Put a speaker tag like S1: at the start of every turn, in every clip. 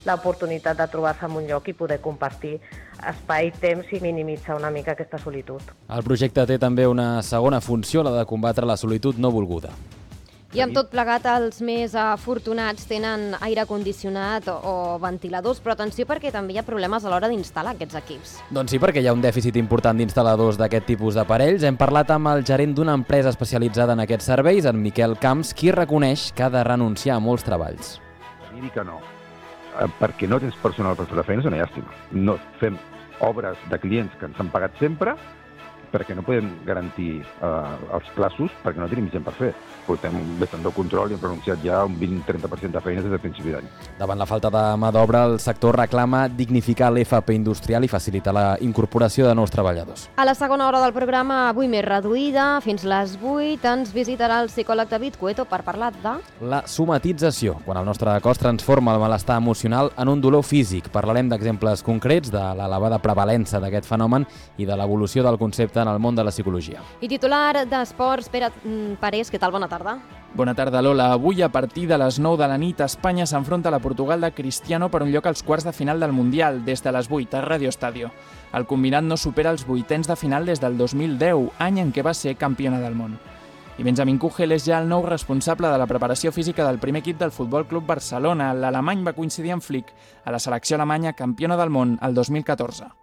S1: l'oportunitat de trobar-se en un lloc i poder compartir espai, temps i minimitzar una mica aquesta solitud.
S2: El projecte té també una segona funció, la de combatre la solitud no volguda.
S3: I amb tot plegat, els més afortunats tenen aire condicionat o ventiladors, però atenció perquè també hi ha problemes a l'hora d'instal·lar aquests equips.
S2: Doncs sí, perquè hi ha un dèficit important d'instal·ladors d'aquest tipus d'aparells. Hem parlat amb el gerent d'una empresa especialitzada en aquests serveis, en Miquel Camps, qui reconeix que ha de renunciar a molts treballs.
S4: I dic que no, perquè no tens personal per fer la feina és una llàstima. No fem obres de clients que ens han pagat sempre perquè no podem garantir els plaços, perquè no tenim gent per fer. Portem bastant de control i hem renunciat ja a un 20-30% de feines des de principi d'any.
S2: Davant la falta de mà d'obra, el sector reclama dignificar l'FP industrial i facilitar la incorporació de nous treballadors.
S3: A la segona hora del programa, avui més reduïda, fins les 8, ens visitarà el psicòleg David Cueto per parlar de...
S2: La somatització, quan el nostre cos transforma el malestar emocional en un dolor físic. Parlarem d'exemples concrets de l'elevada prevalença d'aquest fenomen i de l'evolució del concepte en el món de la psicologia.
S3: I titular d'esports, Pere Parés, què tal? Bona tarda.
S5: Bona tarda, Lola. Avui, a partir de les 9 de la nit, Espanya s'enfronta a la Portugal de Cristiano per un lloc als quarts de final del Mundial, des de les 8 a Radio Estadio. El combinat no supera els vuitens de final des del 2010, any en què va ser campiona del món. I Benjamín Kugel és ja el nou responsable de la preparació física del primer equip del Futbol Club Barcelona. L'alemany va coincidir amb Flick a la selecció alemanya campiona del món el 2014.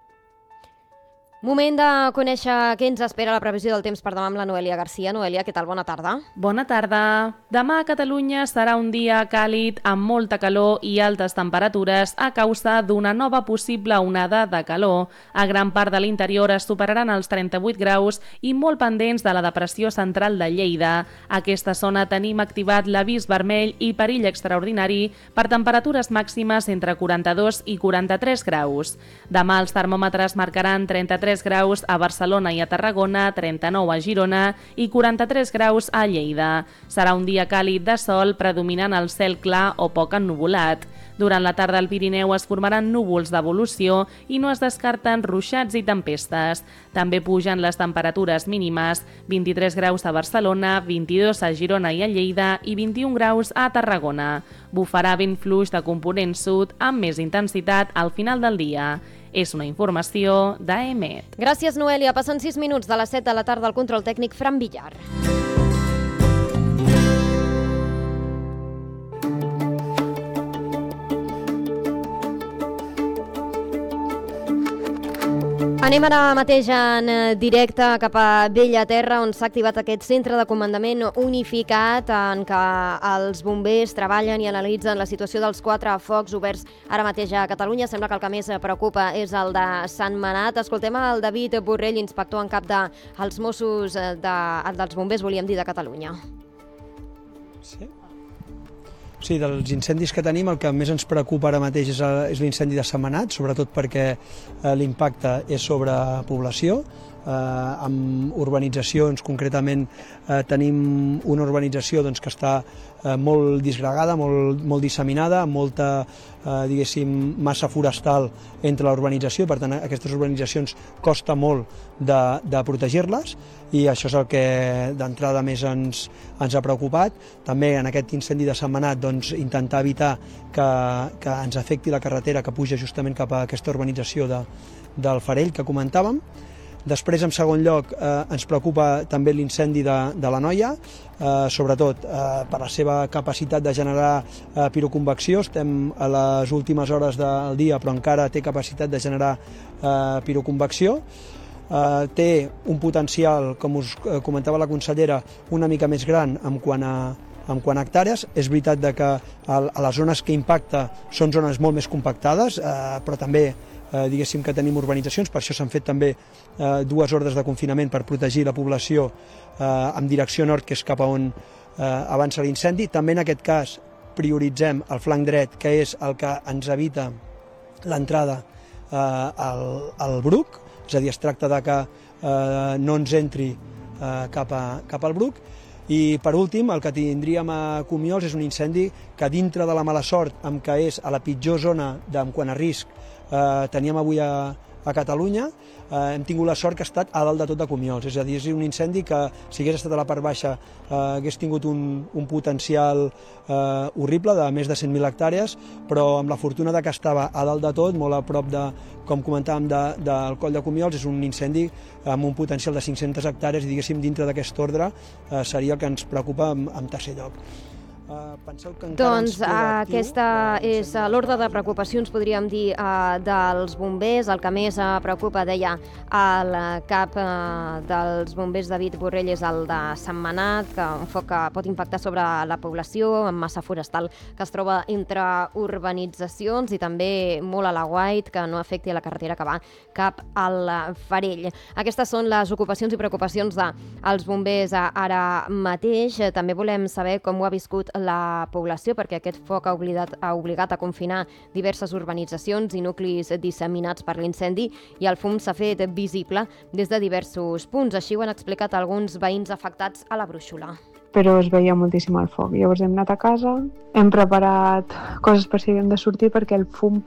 S3: Moment de conèixer què ens espera la previsió del temps per demà amb la Noelia Garcia. Noelia, què tal? Bona tarda.
S6: Bona tarda. Demà a Catalunya serà un dia càlid amb molta calor i altes temperatures a causa d'una nova possible onada de calor. A gran part de l'interior es superaran els 38 graus i molt pendents de la depressió central de Lleida. A aquesta zona tenim activat l'avís vermell i perill extraordinari per temperatures màximes entre 42 i 43 graus. Demà els termòmetres marcaran 33 graus a Barcelona i a Tarragona, 39 a Girona i 43 graus a Lleida. Serà un dia càlid de sol, predominant el cel clar o poc ennuvolat. Durant la tarda al Pirineu es formaran núvols d'evolució i no es descarten ruixats i tempestes. També pugen les temperatures mínimes, 23 graus a Barcelona, 22 a Girona i a Lleida i 21 graus a Tarragona. Bufarà vent fluix de component sud amb més intensitat al final del dia. És una informació d'AEMET.
S3: Gràcies, Noelia. Passen 6 minuts de les 7 de la tarda al control tècnic Fran Villar. Anem ara mateix en directe cap a Bellaterra, on s'ha activat aquest centre de comandament unificat en què els bombers treballen i analitzen la situació dels 4 focs oberts ara mateix a Catalunya. Sembla que el que més preocupa és el de Sant Manat. Escoltem el David Borrell, inspector en cap dels Mossos, dels bombers, volíem dir, de Catalunya.
S7: Sí, dels incendis que tenim, el que més ens preocupa ara mateix és l'incendi de Sant Manat, sobretot perquè l'impacte és sobre població, amb urbanitzacions. Concretament tenim una urbanització que està molt disgregada, molt disseminada, amb molta massa forestal entre l'urbanització, per tant aquestes urbanitzacions costa molt de protegir-les i això és el que d'entrada més ens ha preocupat. També en aquest incendi de Sant Manat intentar evitar que ens afecti la carretera que puja justament cap a aquesta urbanització del Farell que comentàvem. Després, en segon lloc, ens preocupa també l'incendi de la Noia, sobretot per la seva capacitat de generar piroconvecció. Estem a les últimes hores del dia, però encara té capacitat de generar piroconvecció. Té un potencial, com us comentava la consellera, una mica més gran en quant a hectàrees. És veritat que a les zones que impacta són zones molt més compactades, però també diguéssim que tenim urbanitzacions, per això s'han fet també 2 ordres de confinament per protegir la població en direcció nord, que és cap a on avança l'incendi. També en aquest cas prioritzem el flanc dret, que és el que ens evita l'entrada al Bruc, és a dir, es tracta de que no ens entri cap al Bruc. I per últim, el que tindríem a Comiols és un incendi que dintre de la mala sort, amb què és a la pitjor zona en quant a risc, teníem avui a Catalunya, hem tingut la sort que ha estat a dalt de tot de Comiols, és a dir, és un incendi que si hagués estat a la part baixa hagués tingut un potencial horrible de més de 100.000 hectàrees, però amb la fortuna de que estava a dalt de tot, molt a prop de, com comentàvem, del Coll de Comiols, és un incendi amb un potencial de 500 hectàrees i diguéssim dintre d'aquest ordre seria el que ens preocupa en tercer lloc.
S3: Doncs aquesta és l'ordre de preocupacions, podríem dir, dels bombers. El que més preocupa, deia el cap dels bombers David Borrell, és el de Sentmenat, un foc que pot impactar sobre la població, amb massa forestal que es troba entre urbanitzacions, i també molt a la White, que no afecti a la carretera que va cap al Farell. Aquestes són les ocupacions i preocupacions dels bombers ara mateix. També volem saber com ho ha viscut la població, perquè aquest foc ha obligat a confinar diverses urbanitzacions i nuclis disseminats per l'incendi, i el fum s'ha fet visible des de diversos punts. Així ho han explicat alguns veïns afectats a la Brúixola.
S8: Però es veia moltíssim el foc. Llavors hem anat a casa, hem preparat coses per si havíem de sortir, perquè el foc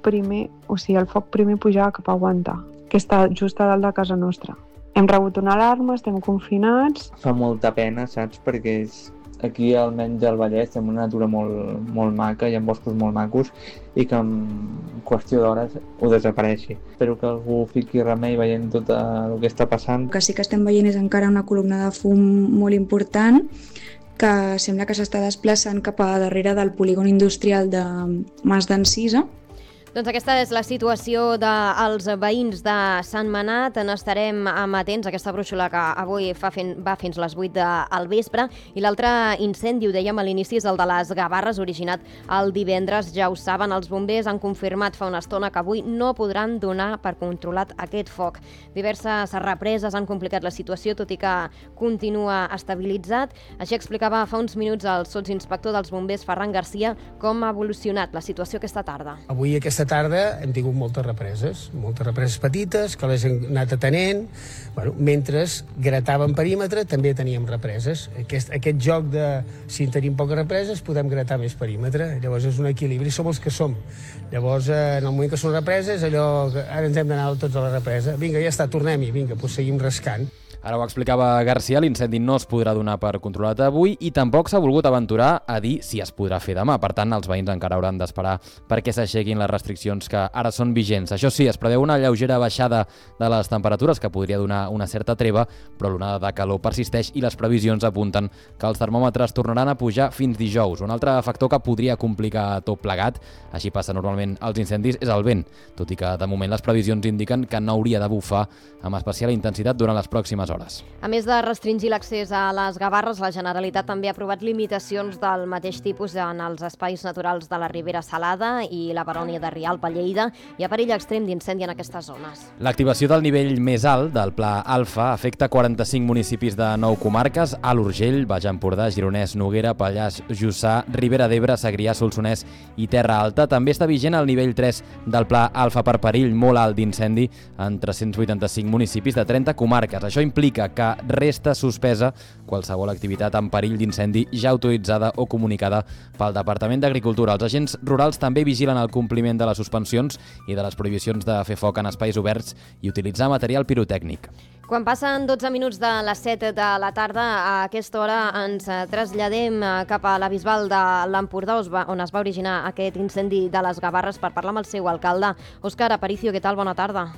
S8: primer pujava cap a Guanta, que està just a dalt de casa nostra. Hem rebut una alarma, estem confinats.
S9: Fa molta pena, saps? Perquè aquí, almenys al Vallès, tenim una natura molt maca, hi ha boscos molt macos, i que en qüestió d'hores ho desapareixi. Espero que algú fiqui remei veient tot el que està passant.
S10: El que sí que estem veient és encara una columna de fum molt important, que sembla que s'està desplaçant cap a darrere del polígon industrial de Mas d'Encisa.
S3: Doncs aquesta és la situació dels veïns de Sentmenat. N'estarem amatents a aquesta brúixola que avui va fins les 8 del vespre. I l'altre incendi, ho dèiem a l'inici, és el de les Gavarres, originat el divendres. Ja ho saben, els bombers han confirmat fa una estona que avui no podran donar per controlat aquest foc. Diverses represes han complicat la situació, tot i que continua estabilitzat. Així explicava fa uns minuts el sotsinspector dels bombers, Ferran Garcia, com ha evolucionat la situació aquesta tarda.
S11: Avui, aquesta tarda, hem tingut moltes represes petites, que les hem anat atenent. Mentre gratàvem perímetre, també teníem represes. Aquest joc de, si tenim poques represes, podem gratar més perímetre. Llavors és un equilibri, som els que som. Llavors, en el moment que són represes, allò, ara ens hem d'anar tots a la represa. Vinga, ja està, tornem-hi, vinga, doncs seguim rascant.
S2: Ara ho explicava Garcia, l'incendi no es podrà donar per controlat avui i tampoc s'ha volgut aventurar a dir si es podrà fer demà. Per tant, els veïns encara hauran d'esperar perquè s'aixequin les restriccions que ara són vigents. Això sí, es preveu una lleugera baixada de les temperatures que podria donar una certa treva, però l'onada de calor persisteix i les previsions apunten que els termòmetres tornaran a pujar fins dijous. Un altre factor que podria complicar tot plegat, així passa normalment als incendis, és el vent, tot i que de moment les previsions indiquen que no hauria de bufar amb especial intensitat durant les pròximes hores.
S3: A més de restringir l'accés a les Gavarres, la Generalitat també ha aprovat limitacions del mateix tipus en els espais naturals de la Ribera Salada i la Barònia de Rialp a Lleida. Hi ha perill extrem d'incendi en aquestes zones.
S2: L'activació del nivell més alt del Pla Alfa afecta 45 municipis de 9 comarques: Alt Urgell, Baix Empordà, Gironès, Noguera, Pallars Jussà, Ribera d'Ebre, Segrià, Solsonès i Terra Alta. També està vigent el nivell 3 del Pla Alfa per perill molt alt d'incendi en 385 municipis de 30 comarques. Això implica que resta suspesa qualsevol activitat en perill d'incendi ja autoritzada o comunicada pel Departament d'Agricultura. Els agents rurals també vigilen el compliment de les suspensions i de les prohibicions de fer foc en espais oberts i utilitzar material pirotècnic.
S3: Quan passen 12 minuts de les 7 de la tarda, a aquesta hora ens traslladem cap a la Bisbal de l'Empordà, on es va originar aquest incendi de les Gavarres, per parlar amb el seu alcalde. Òscar Aparicio, què tal? Bona tarda.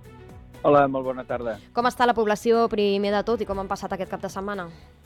S12: Hola, molt bona tarda.
S3: Com està la població, primer de tot, i com han passat aquest cap de setmana?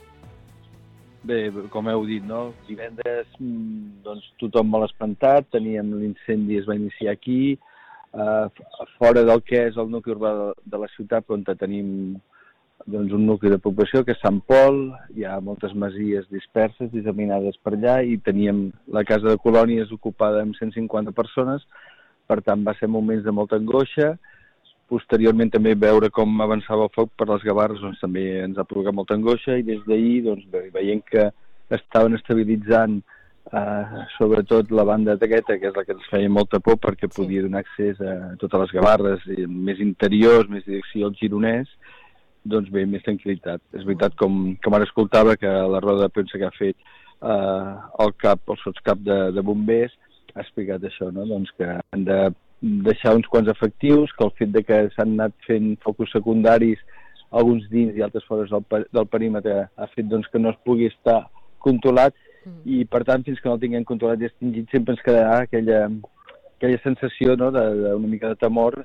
S12: Bé, com heu dit, no? Divendres doncs, tothom molt espantat, teníem l'incendi, es va iniciar aquí, fora del que és el nucli urbà de la ciutat, on tenim doncs, un nucli de població, que és Sant Pol, hi ha moltes masies disperses, disseminades per allà, i teníem la casa de colònies ocupada amb 150 persones, per tant va ser moments de molta angoixa. Posteriorment també veure com avançava el foc per les Gavarres, doncs també ens ha provocat molta angoixa, i des d'ahir doncs, veient que estaven estabilitzant sobretot la banda d'aquesta, que és la que ens feia molta por perquè podia donar accés a totes les Gavarres, més interiors, més direcció al Gironès, doncs bé, més tranquil·litat. És veritat, com ara escoltava, que la roda de premsa que ha fet el sotscap de bombers ha explicat això, no? Doncs que han de deixar uns quants efectius, que el fet de que s'han anat fent focus secundaris, alguns dins i altres fora del perímetre, ha fet doncs, que no es pugui estar controlat i, per tant, fins que no el tinguem controlat i extingit, sempre ens quedarà aquella sensació, no?, d'una mica de temor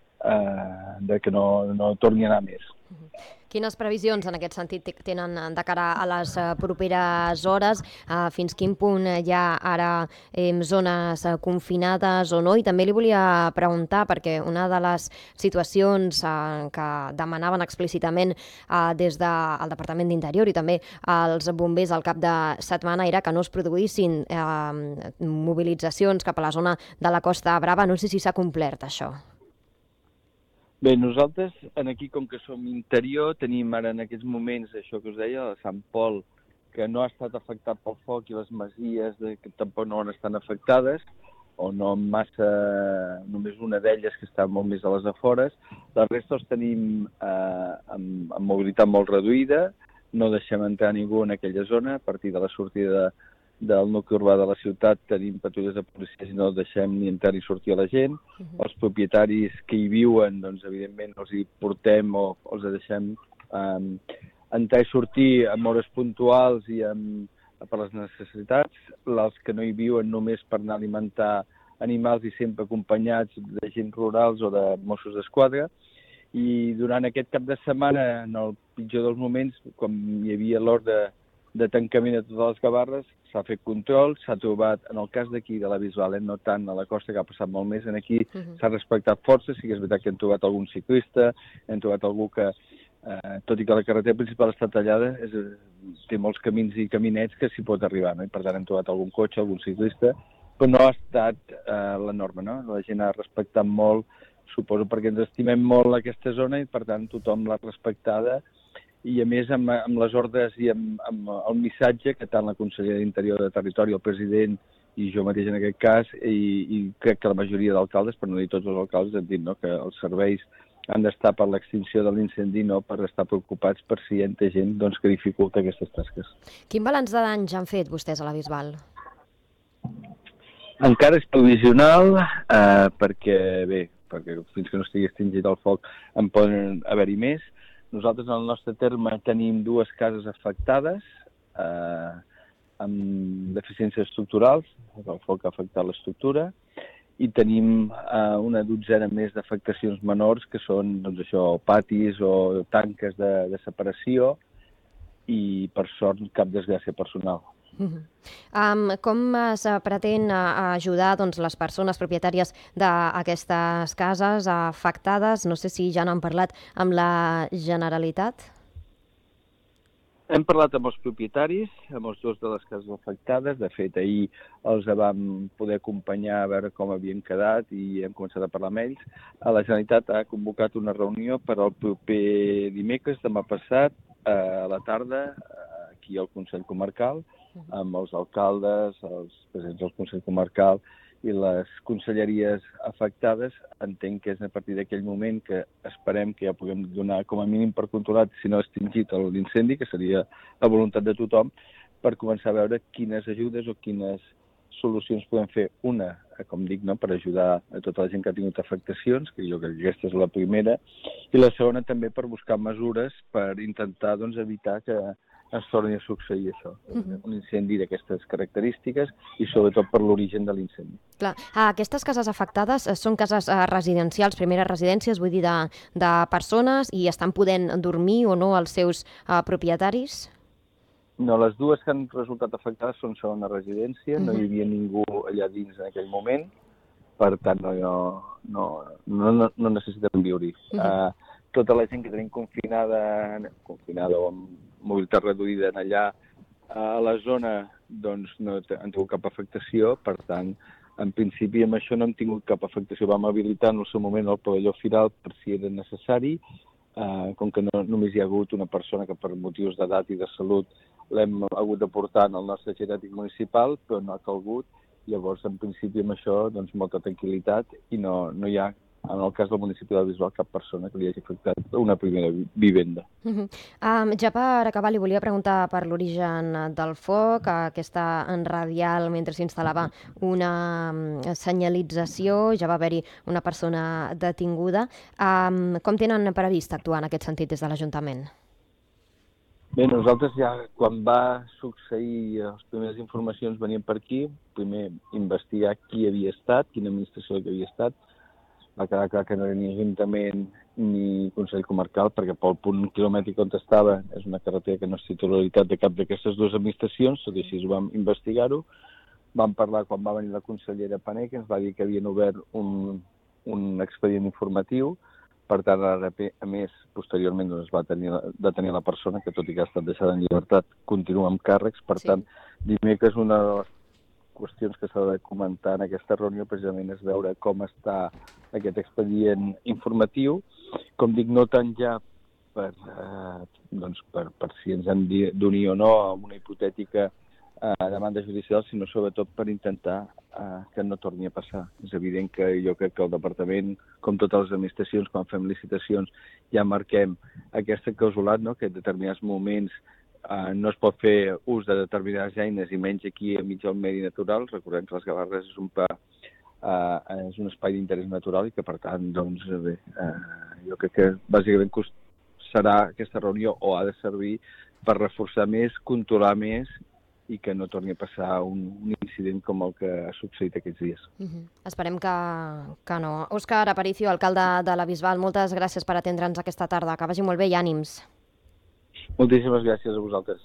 S12: de que no torni a anar més.
S3: Quines previsions en aquest sentit tenen de cara a les properes hores? Fins quin punt hi ha ara zones confinades o no? I també li volia preguntar, perquè una de les situacions que demanaven explícitament des del Departament d'Interior i també els bombers al cap de setmana era que no es produïssin mobilitzacions cap a la zona de la Costa Brava. No sé si s'ha complert això.
S12: Bé, nosaltres, aquí, com que som interior, tenim ara en aquests moments, això que us deia, a Sant Pol, que no ha estat afectat pel foc i les masies que tampoc no estan afectades, o no massa, només una d'elles que està molt més a les afores. La resta els tenim amb mobilitat molt reduïda, no deixem entrar ningú en aquella zona. A partir de la sortida del nucli urbà de la ciutat tenim patrulles de policia i no deixem ni entrar ni sortir a la gent. Els propietaris que hi viuen, doncs, evidentment, els hi portem o els deixem entrar i sortir en hores puntuals i per les necessitats. Els que no hi viuen només per anar a alimentar animals i sempre acompanyats de gent rurals o de Mossos d'Esquadra. I durant aquest cap de setmana, en el pitjor dels moments, quan hi havia l'ordre de tancament de totes les gavarres, s'ha fet control, s'ha trobat, en el cas d'aquí de la Bisbal, no tant a la costa, que ha passat molt més, aquí s'ha respectat força. Sí que és veritat que hem trobat algun ciclista, hem trobat algú que, tot i que la carretera principal està tallada, té molts camins i caminets que s'hi pot arribar, no? I per tant hem trobat algun cotxe, algun ciclista, però no ha estat la norma, no? La gent ha respectat molt, suposo perquè ens estimem molt aquesta zona i per tant tothom l'ha respectada. I a més amb les ordres i amb el missatge que tant la consellera d'Interior de Territori, el president i jo mateix en aquest cas, i crec que la majoria d'alcaldes, per no dir tots els alcaldes, han dit, no?, que els serveis han d'estar per l'extinció de l'incendi, no per estar preocupats per si hi ha gent doncs, que dificulta aquestes tasques.
S3: Quin balanç de danys han fet vostès a la Bisbal?
S12: Encara és provisional perquè fins que no estigui extingit el foc en poden haver-hi més. Nosaltres, en el nostre terme, tenim 2 cases afectades amb deficiències estructurals, el foc ha afectat l'estructura, i tenim una dotzena més d'afectacions menors, que són doncs, això, patis o tanques de separació i, per sort, cap desgràcia personal.
S3: Com es pretén ajudar doncs, les persones propietàries d'aquestes cases afectades? No sé si ja n'han parlat amb la Generalitat.
S12: Hem parlat amb els propietaris, amb els 2 de les cases afectades. De fet, ahir els vam poder acompanyar a veure com havien quedat i hem començat a parlar amb ells. La Generalitat ha convocat una reunió per al proper dimecres, demà passat, a la tarda, aquí al Consell Comarcal, amb els alcaldes, els presidents del Consell Comarcal i les conselleries afectades. Entenc que és a partir d'aquell moment que esperem que ja puguem donar com a mínim per controlat, si no extingit l'incendi, que seria la voluntat de tothom, per començar a veure quines ajudes o quines solucions podem fer. Una, com dic, no, per ajudar a tota la gent que ha tingut afectacions, que jo crec que aquesta és la primera, i la segona també per buscar mesures per intentar doncs, evitar que es torni a succeir això, un incendi d'aquestes característiques i sobretot per l'origen de l'incendi.
S3: Clar, aquestes cases afectades són cases residencials, primeres residències, vull dir, de persones, i estan podent dormir o no els seus propietaris?
S12: No, les 2 que han resultat afectades són segona residència, no hi havia ningú allà dins en aquell moment, per tant no necessitem viure-hi. Tota la gent que tenim confinada o amb mobilitat reduïda allà a la zona, doncs no han tingut cap afectació, per tant, en principi amb això no hem tingut cap afectació. Vam habilitar en el seu moment el pavelló firal per si era necessari, com que només hi ha hagut una persona que per motius d'edat i de salut l'hem hagut de portar en el nostre geriàtric municipal, però no ha calgut. Llavors, en principi, amb això, doncs, molta tranquil·litat i no hi ha en el cas del municipi de Bisbal, cap persona que li hagi afectat una primera vivenda.
S3: Ja per acabar, li volia preguntar per l'origen del foc, aquesta radial mentre s'instal·lava una senyalització, ja va haver-hi una persona detinguda. Com tenen previst actuar en aquest sentit des de l'Ajuntament?
S12: Bé, nosaltres ja, quan va succeir les primeres informacions, veníem per aquí, primer investigar qui havia estat, quina administració que havia estat. Va quedar clar que no era ni Ajuntament ni Consell Comarcal, perquè pel punt quilomètric on estava és una carretera que no és titularitat de cap d'aquestes dues administracions, tot i així vam investigar-ho. Vam parlar quan va venir la consellera Pané, que ens va dir que havien obert un expedient informatiu. Per tant, a més, posteriorment es va detenir la persona, que tot i que ha estat deixada en llibertat, continua amb càrrecs. Per tant, dimecres una de les qüestions que s'ha de comentar en aquesta reunió precisament és veure com està aquest expedient informatiu. Com dic, no tant ja per si ens hem d'unir o no a una hipotètica demanda judicial, sinó sobretot per intentar que no torni a passar. És evident que jo crec que el departament, com totes les administracions, quan fem licitacions, ja marquem aquesta clausulat, no? Que en determinats moments no es pot fer ús de determinades eines i menys aquí enmig del medi natural. Recordem que les Gavarres és un espai d'interès natural i que, per tant, doncs, bé, jo crec que bàsicament serà aquesta reunió o ha de servir per reforçar més, controlar més i que no torni a passar un incident com el que ha succeït aquests dies.
S3: Esperem que no. Òscar Aparicio, alcalde de la Bisbal, moltes gràcies per atendre'ns aquesta tarda. Que vagi molt bé i ànims.
S12: Moltíssimes gràcies a vosaltres.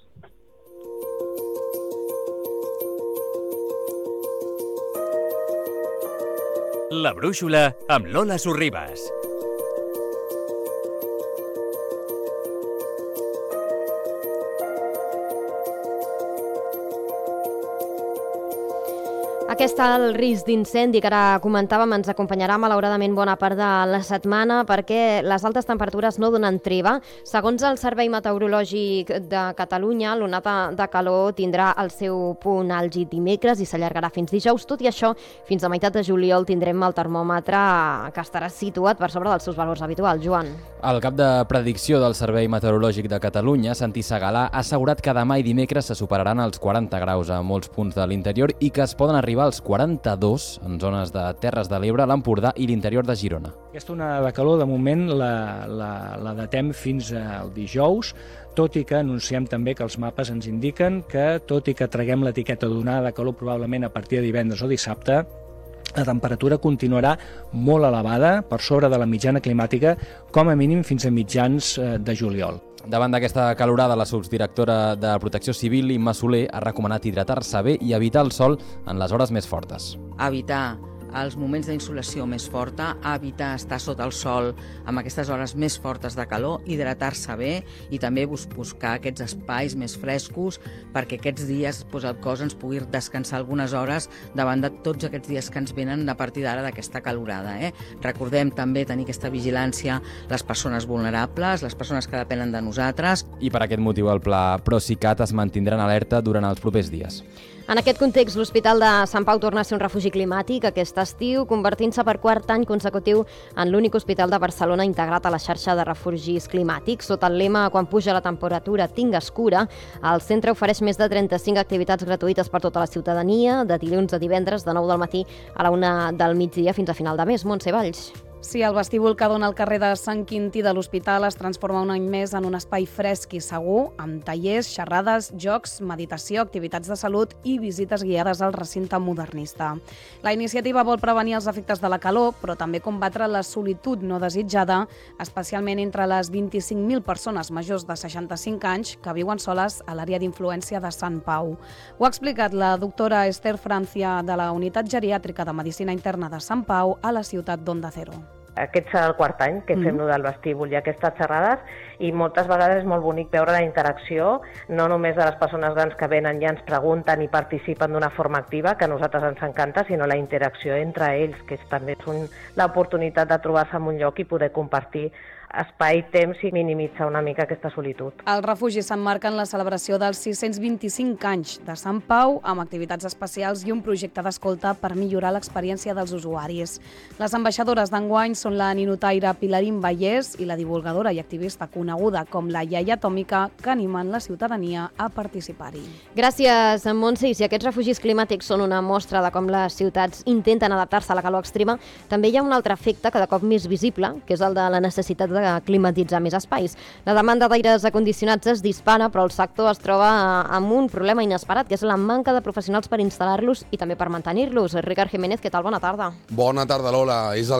S13: La Brúixola amb Lola Sorribas.
S3: Aquest alt risc d'incendi que ara comentàvem ens acompanyarà malauradament bona part de la setmana perquè les altes temperatures no donen treva. Segons el Servei Meteorològic de Catalunya, l'onada de calor tindrà el seu punt àlgid dimecres i s'allargarà fins dijous. Tot i això, fins a meitat de juliol tindrem el termòmetre que estarà situat per sobre dels seus valors habituals. Joan.
S2: El cap de predicció del Servei Meteorològic de Catalunya, Santi Segalà, ha assegurat que demà i dimecres se superaran els 40 graus a molts punts de l'interior i que es poden arribar als 42 en zones de Terres de l'Ebre, l'Empordà i l'interior de Girona.
S14: Aquesta onada de calor, de moment, la datem fins al dijous, tot i que anunciem també que els mapes ens indiquen que, tot i que traguem l'etiqueta d'onada de calor probablement a partir de divendres o dissabte, la temperatura continuarà molt elevada, per sobre de la mitjana climàtica, com a mínim fins a mitjans de juliol.
S2: Davant d'aquesta calorada, la subdirectora de Protecció Civil, Imma Soler, ha recomanat hidratar-se bé i evitar el sol en les hores més fortes.
S15: Evitar els moments d'insolació més forta, evitar estar sota el sol amb aquestes hores més fortes de calor, hidratar-se bé i també buscar aquests espais més frescos perquè aquests dies el cos ens pugui descansar algunes hores davant de tots aquests dies que ens venen a partir d'ara d'aquesta calorada. Recordem també tenir aquesta vigilància les persones vulnerables, les persones que depenen de nosaltres.
S2: I per aquest motiu el pla Procicat es mantindrà en alerta durant els propers dies.
S3: En aquest context, l'Hospital de Sant Pau torna a ser un refugi climàtic aquest estiu, convertint-se per quart any consecutiu en l'únic hospital de Barcelona integrat a la xarxa de refugis climàtics. Sota el lema "Quan puja la temperatura, tingues cura", el centre ofereix més de 35 activitats gratuïtes per tota la ciutadania, de dilluns a divendres, de 9 del matí a la 1 del migdia fins a final de mes. Montse Valls.
S16: Sí, el vestíbul que dona al carrer de Sant Quintí de l'Hospital es transforma un any més en un espai fresc i segur, amb tallers, xerrades, jocs, meditació, activitats de salut i visites guiades al recinte modernista. La iniciativa vol prevenir els efectes de la calor, però també combatre la solitud no desitjada, especialment entre les 25.000 persones majors de 65 anys que viuen soles a l'àrea d'influència de Sant Pau. Ho ha explicat la doctora Esther Francia de la Unitat Geriàtrica de Medicina Interna de Sant Pau a la ciutat d'Onda Cero.
S1: Aquest serà el quart any que fem del vestíbul i aquestes xerrades i moltes vegades és molt bonic veure la interacció, no només de les persones grans que venen i ens pregunten i participen d'una forma activa, que a nosaltres ens encanta, sinó la interacció entre ells, que també és l'oportunitat de trobar-se en un lloc i poder compartir espai-temps i minimitzar una mica aquesta solitud.
S16: El refugi s'emmarca en la celebració dels 625 anys de Sant Pau, amb activitats especials i un projecte d'escolta per millorar l'experiència dels usuaris. Les ambaixadores d'enguany són la ninotaire Pilarín Vallès i la divulgadora i activista coneguda com la iaia atòmica, que animen la ciutadania a participar-hi.
S3: Gràcies, Montse. I si aquests refugis climàtics són una mostra de com les ciutats intenten adaptar-se a la calor extrema, també hi ha un altre efecte cada cop més visible, que és el de la necessitat de climatitzar més espais. La demanda d'aires acondicionats es dispara, però el sector es troba amb un problema inesperat, que és la manca de professionals per instal·lar-los i també per mantenir-los. Ricard Jiménez, què tal? Bona tarda.
S17: Bona tarda, Lola. És el